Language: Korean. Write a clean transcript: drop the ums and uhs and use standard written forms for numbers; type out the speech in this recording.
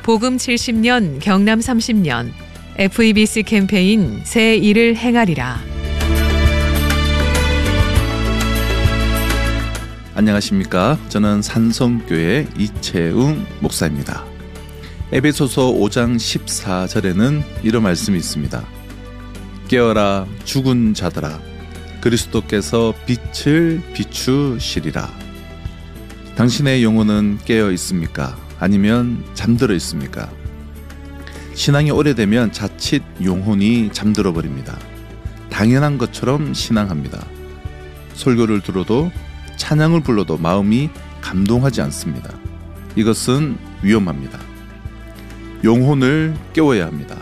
복음 70년 경남 30년 FEBC 캠페인 새 일을 행하리라. 안녕하십니까? 저는 산성교회 이채웅 목사입니다. 에베소서 5장 14절에는 이런 말씀이 있습니다. 깨어라 죽은 자들아, 그리스도께서 빛을 비추시리라. 당신의 영혼은 깨어 있습니까? 아니면 잠들어 있습니까? 신앙이 오래되면 자칫 영혼이 잠들어 버립니다. 당연한 것처럼 신앙합니다. 설교를 들어도 찬양을 불러도 마음이 감동하지 않습니다. 이것은 위험합니다. 영혼을 깨워야 합니다.